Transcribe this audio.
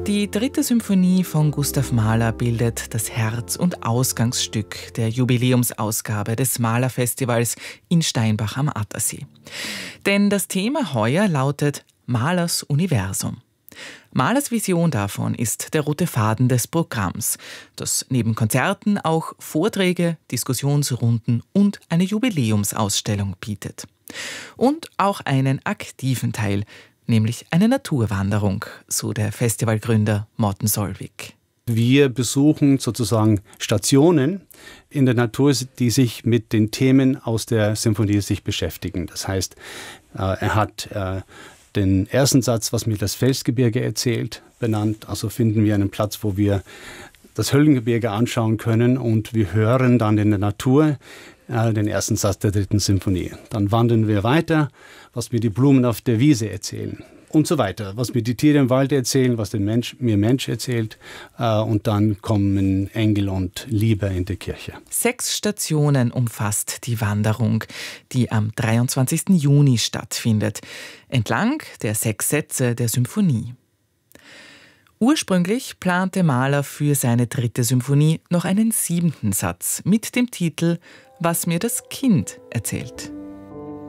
Die dritte Symphonie von Gustav Mahler bildet das Herz- und Ausgangsstück der Jubiläumsausgabe des Mahlerfestivals in Steinbach am Attersee. Denn das Thema heuer lautet Mahlers Universum. Mahlers Vision davon ist der rote Faden des Programms, das neben Konzerten auch Vorträge, Diskussionsrunden und eine Jubiläumsausstellung bietet. Und auch einen aktiven Teil, nämlich eine Naturwanderung, so der Festivalgründer Morten Solvik. Wir besuchen sozusagen Stationen in der Natur, die sich mit den Themen aus der Symphonie sich beschäftigen. Das heißt, er hat den ersten Satz, was mir das Felsgebirge erzählt, benannt. Also finden wir einen Platz, wo wir das Höllengebirge anschauen können und wir hören dann in der Natur den ersten Satz der dritten Symphonie. Dann wandern wir weiter, was mir die Blumen auf der Wiese erzählen und so weiter. Was mir die Tiere im Wald erzählen, was mir Mensch erzählt. Und dann kommen Engel und Liebe in die Kirche. 6 Stationen umfasst die Wanderung, die am 23. Juni stattfindet, entlang der 6 Sätze der Symphonie. Ursprünglich plante Mahler für seine dritte Symphonie noch einen 7. Satz mit dem Titel »Was mir das Kind erzählt«.